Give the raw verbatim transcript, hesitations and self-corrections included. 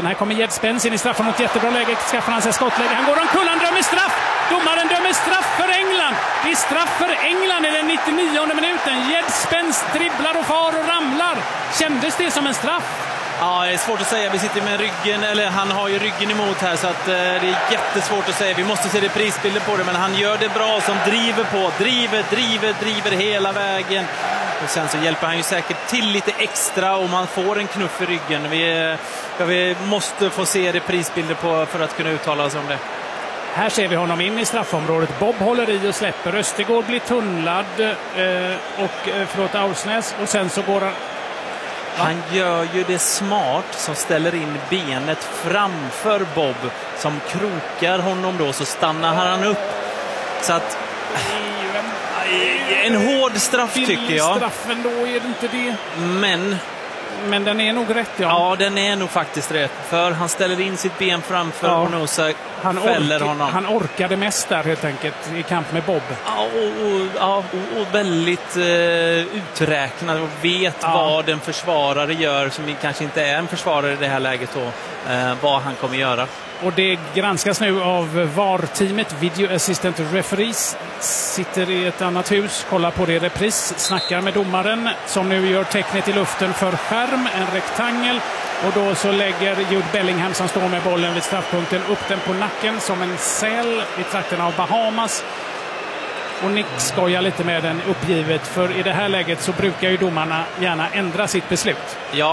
Här kommer Jed Spence in i straffen mot jättebra läge. Skaffar han sig skottläge. Han går omkull, han dömer straff. Domaren dömer straff för England. Det är straff för England i den nittionionde minuten. Jed Spence dribblar och far och ramlar. Kändes det som en straff? Ja, det är svårt att säga. Vi sitter med ryggen, eller han har ju ryggen emot här, så att eh, det är jättesvårt att säga. Vi måste se reprisbilder på det, men han gör det bra som driver på. Driver, driver, driver hela vägen. Och sen så hjälper han ju säkert till lite extra och man får en knuff i ryggen. Vi, ja, vi måste få se reprisbilder på för att kunna uttala oss om det. Här ser vi honom in i straffområdet. Bob håller i och släpper. Östergård blir tunnlad eh, och eh, förlåt Aursnäs. Och sen så går han... Han gör ju det smart som ställer in benet framför Bob som krokar honom då, så stannar han upp. Så att en hård straff tycker jag. Straffen då är det inte det. Men men den är nog rätt, ja. Ja, den är nog faktiskt rätt. För han ställer in sitt ben framför ja. och Nosa han fäller ork, honom. Han orkade mest där helt enkelt i kamp med Bob. Ja, och, och, ja, och, och väldigt eh, uträknad och vet ja. vad en försvarare gör som kanske inte är en försvarare i det här läget då. Eh, vad han kommer göra. Och det granskas nu av V A R-teamet. Video Assistant Referees sitter i ett annat hus, kollar på det i repris, snackar med domaren som nu gör tecknet i luften för skärm, en rektangel. Och då så lägger Jude Bellingham som står med bollen vid straffpunkten upp den på nacken som en säl i trakten av Bahamas. Och Nick skojar lite med den uppgivet, för i det här läget så brukar ju domarna gärna ändra sitt beslut. Ja.